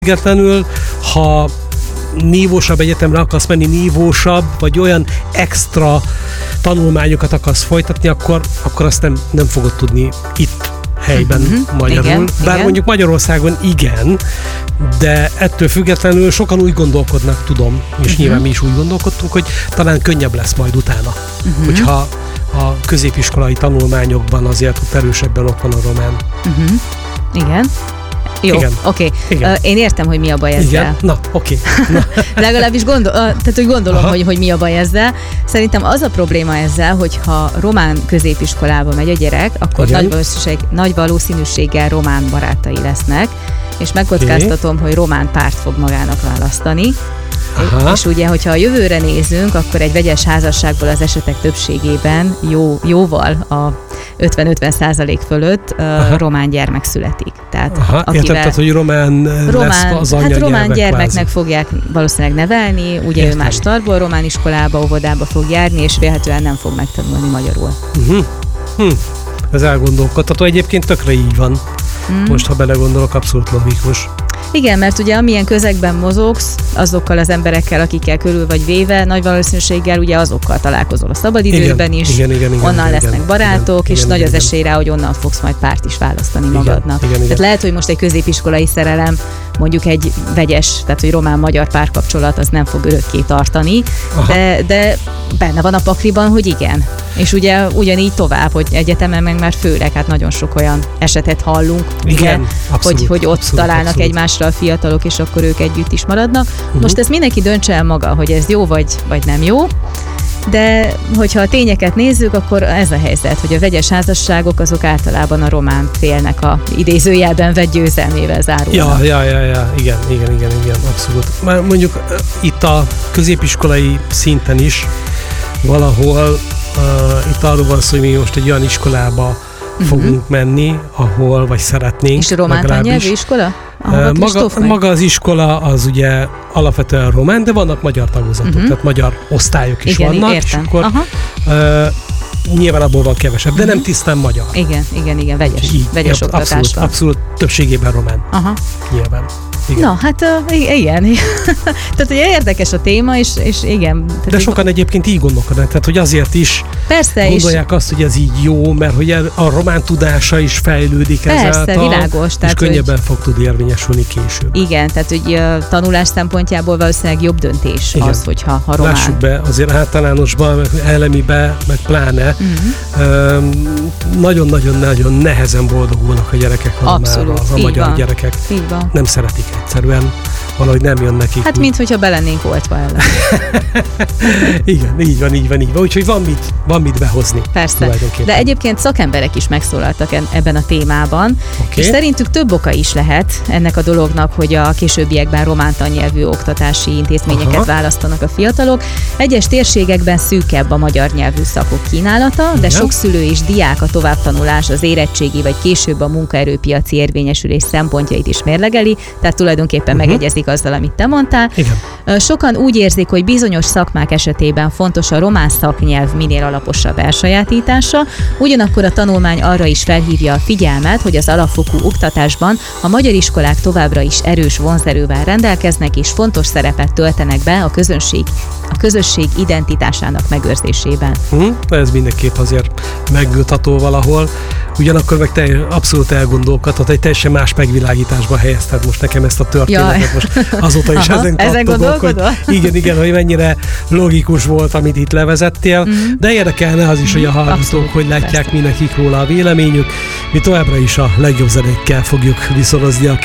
Függetlenül, ha nívósabb egyetemre akarsz menni, nívósabb, vagy olyan extra tanulmányokat akarsz folytatni, akkor azt nem fogod tudni itt helyben magyarul. Igen, Bár igen. mondjuk Magyarországon igen, de ettől függetlenül sokan úgy gondolkodnak, tudom, és nyilván mi is úgy gondolkodtunk, hogy talán könnyebb lesz majd utána, hogyha a középiskolai tanulmányokban azért ott erősebben ott van a román. Igen. Jó, oké. Én értem, hogy mi a baj ezzel. Igen? Na, oké. Na. Legalábbis gondolom, hogy mi a baj ezzel. Szerintem az a probléma ezzel, hogyha román középiskolába megy a gyerek, akkor nagy valószínűséggel román barátai lesznek, és megkockáztatom, hogy román párt fog magának választani. Aha. És ugye, hogyha a jövőre nézünk, akkor egy vegyes házasságból az esetek többségében jóval a 50-50% fölött román gyermek születik. Tehát értem, hogy román lesz az anyanyelvek. Hát román gyermeknek fogják valószínűleg nevelni, ugye ő már startból román iskolába, óvodába fog járni, és vélhetően nem fog megtanulni magyarul. Ez elgondolkodható. Egyébként tökre így van. Most, ha belegondolok, abszolút logikus. Igen, mert ugye amilyen közegben mozogsz, azokkal az emberekkel, akikkel körül vagy véve, nagy valószínűséggel ugye azokkal találkozol a szabadidődben is, onnan lesznek barátok, és nagy az esély rá, hogy onnan fogsz majd párt is választani magadnak. Tehát lehet, hogy most egy középiskolai szerelem, mondjuk egy vegyes, tehát hogy román-magyar párkapcsolat, az nem fog örökké tartani, de benne van a pakliban, hogy igen. És ugye ugyanígy tovább, hogy egyetemen meg már főleg, hát nagyon sok olyan esetet hallunk, ugye, hogy ott találnak egymásra a fiatalok, és akkor ők együtt is maradnak. Most ezt mindenki döntse el maga, hogy ez jó vagy nem jó, de hogyha a tényeket nézzük, akkor ez a helyzet, hogy a vegyes házasságok azok általában a román félnek a idézőjelben vett győzelmével zárulnak. Igen, abszolút. Már mondjuk itt a középiskolai szinten is valahol itt arról van szó, hogy mi most egy olyan iskolába fogunk menni, ahol, vagy szeretnénk. És román nyelvű iskola? Maga az iskola az ugye alapvetően román, de vannak magyar tagozatok, tehát magyar osztályok is vannak, értem. és akkor nyilván abból van kevesebb, de nem tisztán magyar. Igen, vegyes oktatás van. Abszolút többségében román. Nyilván. Igen. Na, hát igen. Tehát ugye érdekes a téma, és igen. De sokan egyébként így gondolkodnak, tehát hogy azért is gondolják azt, hogy ez így jó, mert hogy a román tudása is fejlődik ezáltal, világos, és könnyebben fog tudni érvényesülni később. Igen, tehát hogy a tanulás szempontjából valószínűleg jobb döntés az, hogyha román. Lássuk be, azért általánosban, elemibe, meg pláne, nagyon-nagyon nehezen boldogulnak a gyerekek, a magyar gyerekek. Nem szeretik egyszerűen, valahogy nem jön nekik. Hát, minthogyha belennénk oltva ellen. Igen, így van. Úgyhogy van mit behozni. Persze, de egyébként szakemberek is megszólaltak ebben a témában, és szerintük több oka is lehet ennek a dolognak, hogy a későbbiekben román tannyelvű oktatási intézményeket választanak a fiatalok. Egyes térségekben szűkebb a magyar nyelvű szakok kínálata, de sok szülő és diák a továbbtanulás, az érettségi vagy később a munkaerőpiaci érvényesülés szempontjait is mérlegeli, tehát tulajdonképpen megegyezik azzal, amit te mondtál. Igen. Sokan úgy érzik, hogy bizonyos szakmák esetében fontos a román szaknyelv minél alaposabb elsajátítása, ugyanakkor a tanulmány arra is felhívja a figyelmet, hogy az alapfokú oktatásban a magyar iskolák továbbra is erős vonzerővel rendelkeznek, és fontos szerepet töltenek be a közösség identitásának megőrzésében. Ez mindenképp azért megnyugtató valahol. Ugyanakkor meg abszolút elgondolkodhat, egy teljesen más megvilágításba helyezted most nekem ezt a történetet. Most azóta is ezen kattogok, hogy igen, hogy mennyire logikus volt, amit itt levezettél, de érdekelne az is, hogy a hallgatók, hogy látják mi nekik róla a véleményük. Mi továbbra is a legjobb zenékkel fogjuk viszorozni a